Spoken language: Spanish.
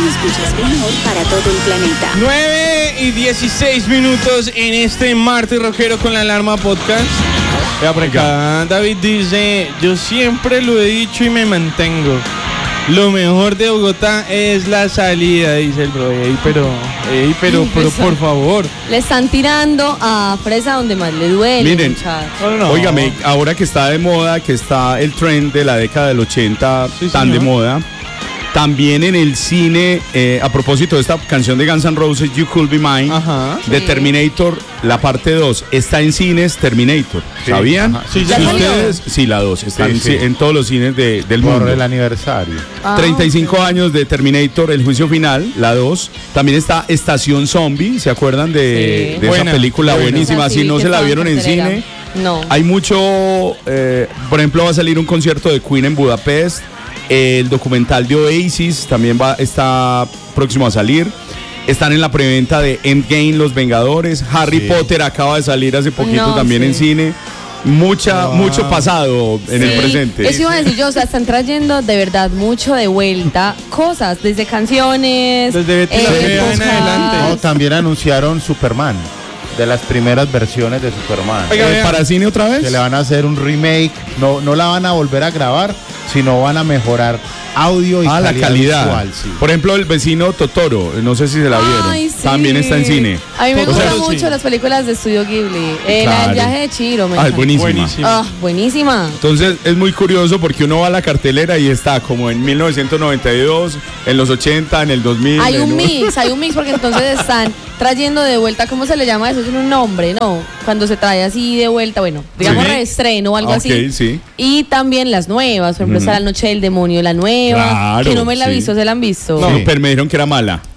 escuchas mejor para todo el planeta. 9:16 en este martes rockero con la alarma podcast. Ya por acá David dice: yo siempre lo he dicho y me mantengo. Lo mejor de Bogotá es la salida, dice el bro. Pero por favor. Le están tirando a Fresa donde más le duele. Miren, no. Óigame, ahora que está de moda, que está el trend de la década del 80 tan de moda, también en el cine, a propósito de esta canción de Guns N' Roses, You Could Be Mine, de Terminator, la parte 2, está en cines Terminator, ¿sabían? Sí, ustedes, sí, la 2, está en todos los cines del mundo. Por el aniversario. 35 años de Terminator, el juicio final, la 2. También está Estación Zombie, ¿se acuerdan de esa película buenísima? Si no se la vieron en cine, no. Hay mucho, por ejemplo, va a salir un concierto de Queen en Budapest. El documental de Oasis también está próximo a salir. Están en la preventa de Endgame, Los Vengadores. Harry Potter acaba de salir hace poquito también en cine. Mucho pasado en el presente. Eso iba a decir yo, o sea, están trayendo de verdad mucho de vuelta cosas, desde canciones, desde Betty la Fea en adelante. No, también anunciaron Superman, de las primeras versiones de Superman. ¿Para cine otra vez? Que le van a hacer un remake, no la van a volver a grabar, sino van a mejorar audio y la calidad visual, sí. Por ejemplo, El vecino Totoro, no sé si se la vieron. Ay, sí. También está en cine. A mí me gustan mucho las películas de Estudio Ghibli. El viaje de Chihiro, buenísima. Buenísima. Entonces es muy curioso porque uno va a la cartelera y está como en 1992, en los 80, en el 2000. Hay un mix porque entonces están trayendo de vuelta, ¿cómo se le llama eso? Tiene un nombre, ¿no? Cuando se trae así de vuelta, bueno, digamos reestreno o algo así. Sí. Y también las nuevas, por ejemplo, está La Noche del Demonio, la nueva, que no me la he visto, ¿se la han visto? No, pero me dijeron que era mala.